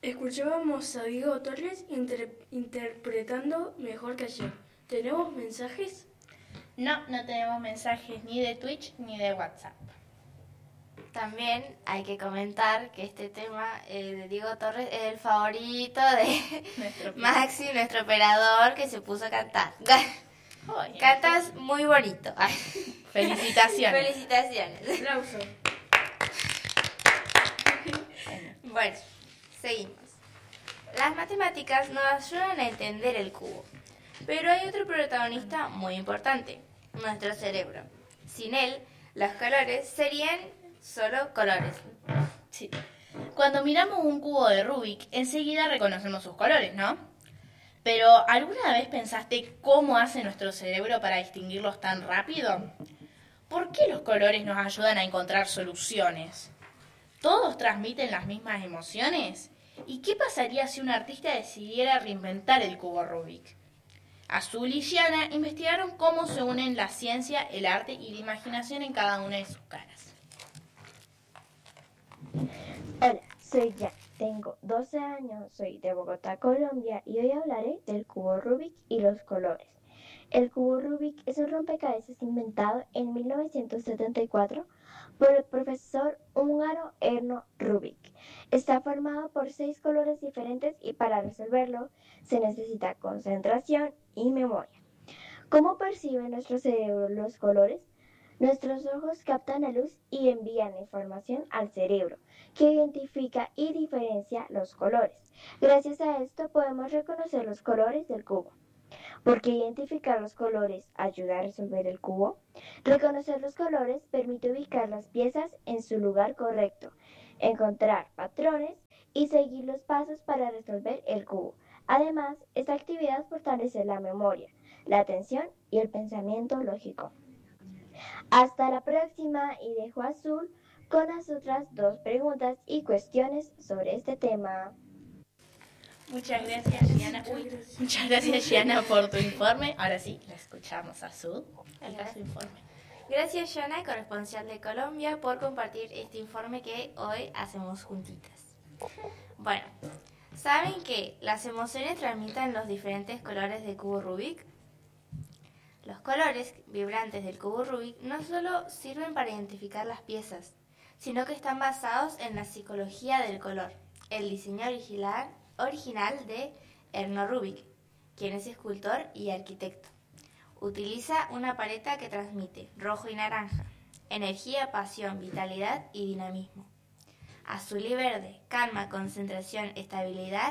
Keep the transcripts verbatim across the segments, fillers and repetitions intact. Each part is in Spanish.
Escuchábamos a Diego Torres inter- interpretando Mejor que ayer. ¿Tenemos mensajes? No, no tenemos mensajes ni de Twitch ni de WhatsApp. También hay que comentar que este tema eh, de Diego Torres es el favorito de Nuestro Maxi, nuestro operador, que se puso a cantar. Oye, Cantas muy bonito. Ay. Felicitaciones. Felicitaciones. Aplauso. Bueno, seguimos. Las matemáticas nos ayudan a entender el cubo, pero hay otro protagonista muy importante, nuestro cerebro. Sin él, los colores serían solo colores. Sí. Cuando miramos un cubo de Rubik, enseguida reconocemos sus colores, ¿no? Pero, ¿alguna vez pensaste cómo hace nuestro cerebro para distinguirlos tan rápido? ¿Por qué los colores nos ayudan a encontrar soluciones? ¿Todos transmiten las mismas emociones? ¿Y qué pasaría si un artista decidiera reinventar el cubo Rubik? Azul y Gianna investigaron cómo se unen la ciencia, el arte y la imaginación en cada una de sus caras. Hola, soy Jan, tengo doce años, soy de Bogotá, Colombia, y hoy hablaré del cubo Rubik y los colores. El cubo Rubik es un rompecabezas inventado en mil novecientos setenta y cuatro por el profesor húngaro Erno Rubik. Está formado por seis colores diferentes y para resolverlo se necesita concentración y memoria. ¿Cómo percibe nuestro cerebro los colores? Nuestros ojos captan la luz y envían la información al cerebro, que identifica y diferencia los colores. Gracias a esto podemos reconocer los colores del cubo. ¿Por qué identificar los colores ayuda a resolver el cubo? Reconocer los colores permite ubicar las piezas en su lugar correcto, encontrar patrones y seguir los pasos para resolver el cubo. Además, esta actividad fortalece la memoria, la atención y el pensamiento lógico. Hasta la próxima, y dejo a Azul con las otras dos preguntas y cuestiones sobre este tema. Muchas gracias, Gianna. Uy, muchas gracias, Gianna, por tu informe. Ahora sí, la escuchamos a Azul. Haga su informe. Gracias, Gianna, corresponsal de Colombia, por compartir este informe que hoy hacemos juntitas. Bueno, ¿saben que las emociones transmiten los diferentes colores del cubo Rubik? Los colores vibrantes del cubo Rubik no solo sirven para identificar las piezas, sino que están basados en la psicología del color, el diseño original, original de Erno Rubik, quien es escultor y arquitecto. Utiliza una paleta que transmite rojo y naranja, energía, pasión, vitalidad y dinamismo. Azul y verde, calma, concentración, estabilidad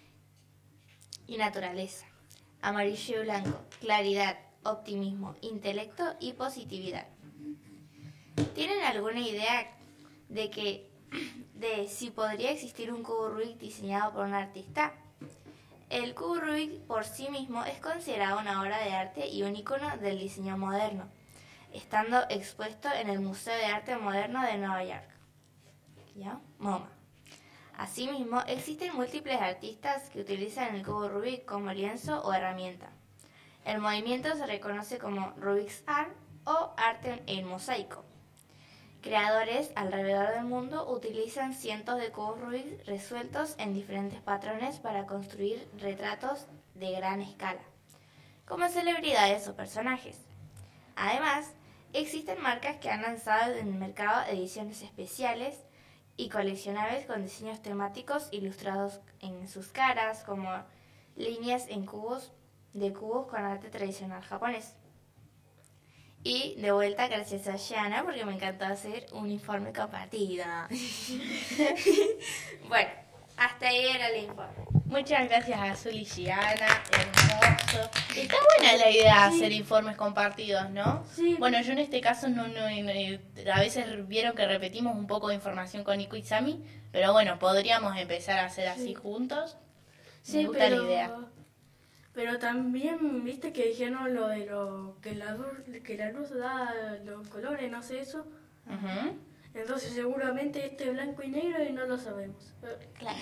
y naturaleza. Amarillo y blanco, claridad, optimismo, intelecto y positividad. ¿Tienen alguna idea de que de si podría existir un cubo Rubik diseñado por un artista? El cubo Rubik por sí mismo es considerado una obra de arte y un icono del diseño moderno, estando expuesto en el Museo de Arte Moderno de Nueva York, ¿ya? MoMA. Asimismo, existen múltiples artistas que utilizan el cubo Rubik como lienzo o herramienta. El movimiento se reconoce como Rubik's Art o arte en mosaico. Creadores alrededor del mundo utilizan cientos de cubos Rubik resueltos en diferentes patrones para construir retratos de gran escala, como celebridades o personajes. Además, existen marcas que han lanzado en el mercado ediciones especiales y coleccionables con diseños temáticos ilustrados en sus caras, como líneas en cubos de cubos con arte tradicional japonés. Y de vuelta, gracias a Gianna, porque me encantó hacer un informe compartido. Bueno, hasta ahí era el informe. Muchas gracias a Azul y Gianna, hermoso. Está buena la idea de hacer informes compartidos, ¿no? Sí. Bueno, yo en este caso no, no, no- a veces vieron que repetimos un poco de información con Nico y Sami, pero bueno, podríamos empezar a hacer así Sí. juntos. Sí, Me gusta pero, la idea. pero también, viste que dijeron lo de lo que la, luz- que la luz da los colores, no sé eso. Ujú. Entonces seguramente este es blanco y negro y no lo sabemos. Claro.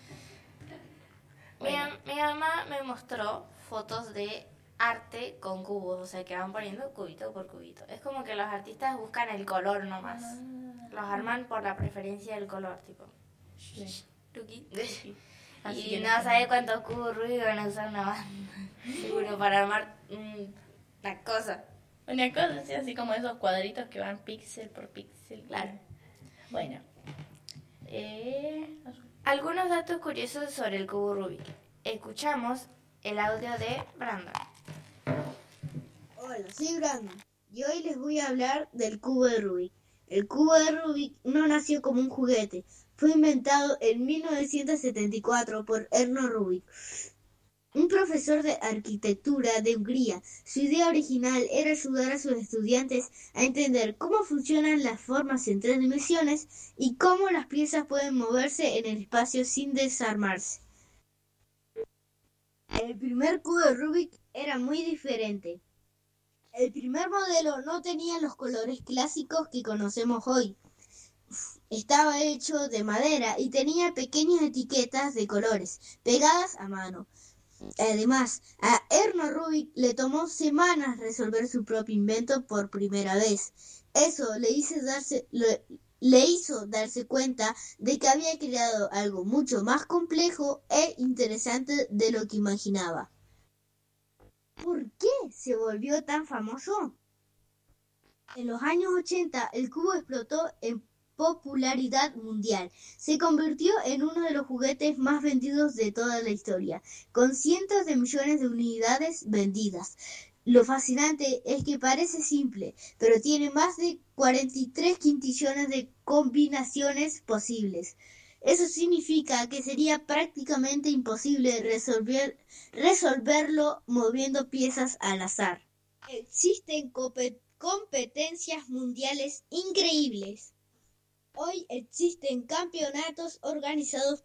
Mi, am- mi mamá me mostró fotos de arte con cubos, o sea que van poniendo cubito por cubito. Es como que los artistas buscan el color nomás. Los arman por la preferencia del color, tipo. Tuki. Así Y que no sabe cuántos cubos Rubik van a usar una banda. Seguro para armar mm, una cosa. Una cosa así, así como esos cuadritos que van píxel por píxel. Claro. Bueno. Eh... Algunos datos curiosos sobre el cubo Rubik. Escuchamos el audio de Brandon. Hola, soy Brandon y hoy les voy a hablar del cubo de Rubik. El cubo de Rubik no nació como un juguete, fue inventado en mil novecientos setenta y cuatro por Erno Rubik, un profesor de arquitectura de Hungría. Su idea original era ayudar a sus estudiantes a entender cómo funcionan las formas en tres dimensiones y cómo las piezas pueden moverse en el espacio sin desarmarse. El primer cubo de Rubik era muy diferente. El primer modelo no tenía los colores clásicos que conocemos hoy. Estaba hecho de madera y tenía pequeñas etiquetas de colores pegadas a mano. Además, a Erno Rubik le tomó semanas resolver su propio invento por primera vez. Eso le hizo darse, le, le hizo darse cuenta de que había creado algo mucho más complejo e interesante de lo que imaginaba. ¿Por qué se volvió tan famoso? En los años ochenta, el cubo explotó en popularidad mundial. Se convirtió en uno de los juguetes más vendidos de toda la historia, con cientos de millones de unidades vendidas. Lo fascinante es que parece simple, pero tiene más de cuarenta y tres quintillones de combinaciones posibles. Eso significa que sería prácticamente imposible resolver, resolverlo moviendo piezas al azar. Existen competencias mundiales increíbles. Hoy existen campeonatos organizados